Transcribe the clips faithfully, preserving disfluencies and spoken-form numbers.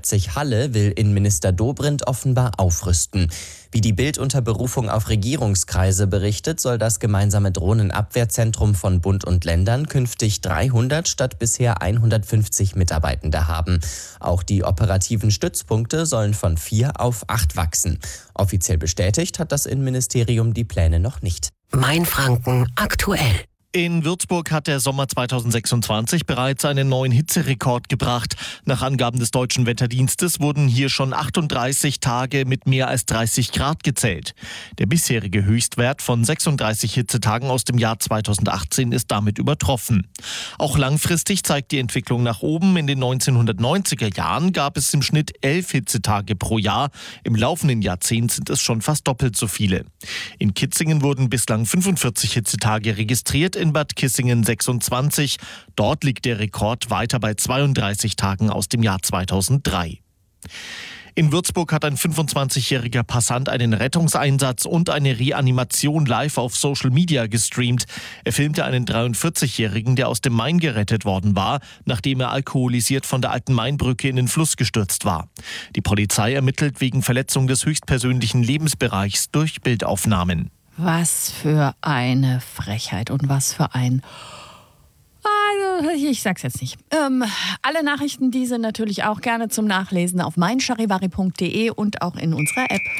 Leipzig-Halle will Innenminister Dobrindt offenbar aufrüsten. Wie die Bild unter Berufung auf Regierungskreise berichtet, soll das gemeinsame Drohnenabwehrzentrum von Bund und Ländern künftig dreihundert statt bisher hundertfünfzig Mitarbeitende haben. Auch die operativen Stützpunkte sollen von vier auf acht wachsen. Offiziell bestätigt hat das Innenministerium die Pläne noch nicht. Mainfranken aktuell. In Würzburg hat der Sommer zweitausendsechsundzwanzig bereits einen neuen Hitzerekord gebracht. Nach Angaben des Deutschen Wetterdienstes wurden hier schon achtunddreißig Tage mit mehr als dreißig Grad gezählt. Der bisherige Höchstwert von sechsunddreißig Hitzetagen aus dem Jahr zweitausendachtzehn ist damit übertroffen. Auch langfristig zeigt die Entwicklung nach oben. In den neunzehnhundertneunziger Jahren gab es im Schnitt elf Hitzetage pro Jahr. Im laufenden Jahrzehnt sind es schon fast doppelt so viele. In Kitzingen wurden bislang fünfundvierzig Hitzetage registriert, in Bad Kissingen sechsundzwanzig. Dort liegt der Rekord weiter bei zweiunddreißig Tagen aus dem Jahr zweitausenddrei. In Würzburg hat ein fünfundzwanzigjähriger Passant einen Rettungseinsatz und eine Reanimation live auf Social Media gestreamt. Er filmte einen dreiundvierzigjährigen, der aus dem Main gerettet worden war, nachdem er alkoholisiert von der alten Mainbrücke in den Fluss gestürzt war. Die Polizei ermittelt wegen Verletzung des höchstpersönlichen Lebensbereichs durch Bildaufnahmen. Was für eine Frechheit und was für ein... Also, ich sag's jetzt nicht. Ähm, alle Nachrichten, die sind natürlich auch gerne zum Nachlesen auf mein charivari punkt de und auch in unserer App.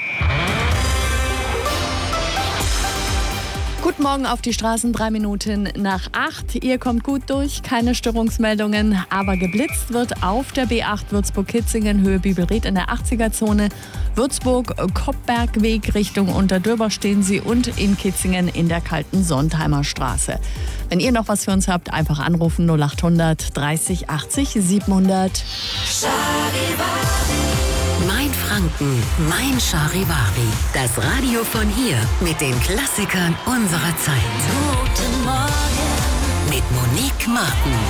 Guten Morgen auf die Straßen, drei Minuten nach acht. Ihr kommt gut durch, keine Störungsmeldungen, aber geblitzt wird auf der B acht Würzburg-Kitzingen, Höhe Bibelried in der achtziger-Zone. Würzburg-Koppbergweg Richtung Unterdörber stehen Sie und in Kitzingen in der kalten Sontheimer Straße. Wenn ihr noch was für uns habt, einfach anrufen null achthundert dreißig achtzig siebenhundert. Mainfranken, mein Charivari. Das Radio von hier mit den Klassikern unserer Zeit. Guten Morgen mit Monique Martin.